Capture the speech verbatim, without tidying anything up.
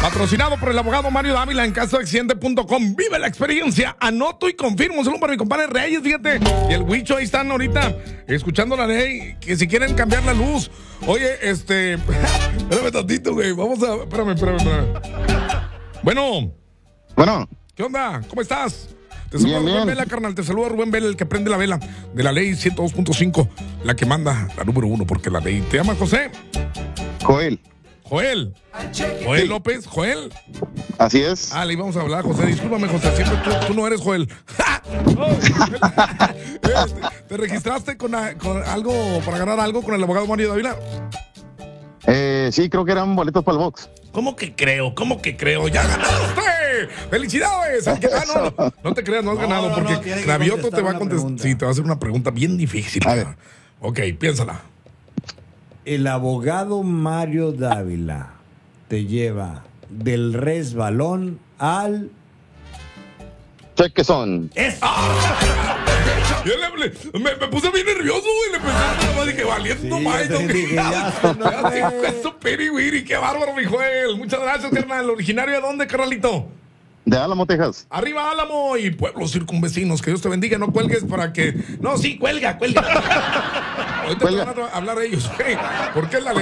Patrocinado por el abogado Mario Dávila en caso de accidente punto com. Vive la experiencia, anoto y confirmo. Un saludo para mi compadre Reyes, fíjate. Y el Huicho ahí están ahorita escuchando la ley, que si quieren cambiar la luz. Oye, este... espérame tantito, güey. Vamos a... Espérame, espérame, espérame. Bueno. Bueno. ¿Qué onda? ¿Cómo estás? Te saluda Rubén Vela, carnal. Te saluda Rubén Vela, el que prende la vela de la ley ciento dos punto cinco, la que manda la número uno, porque la ley. ¿Te llama José? Joel. Joel. Joel sí. López, Joel. Así es. Ah, le íbamos a hablar, José. Discúlpame, José. Siempre tú, tú no eres Joel. ¿Te registraste con, con algo para ganar algo con el abogado Mario Dávila? Eh, sí, creo que eran boletos para el box. ¿Cómo que creo? ¿Cómo que creo? ¡Ya ganaste! ¡Felicidades! Ah, no, no, no te creas, no has no, ganado, no, porque no, Cravioto te va a contestar. Sí, te va a hacer una pregunta bien difícil. A ver. Ok, piénsala. El abogado Mario Dávila te lleva del resbalón al... chequezón. ¡Eso! ¡Ah! Me, me puse bien nervioso, güey. Le pensé, dije, valiendo sí, más. Eso, piri, qué bárbaro, mi Joel. Muchas gracias, carnal. ¿Originario de dónde, carnalito? De Álamo, Texas. Arriba Álamo y pueblos circunvecinos. Que Dios te bendiga. No cuelgues para que... No, sí, cuelga, cuelga. Ahorita cuelga. Te van a hablar ellos. ¿Okay? ¿Por qué la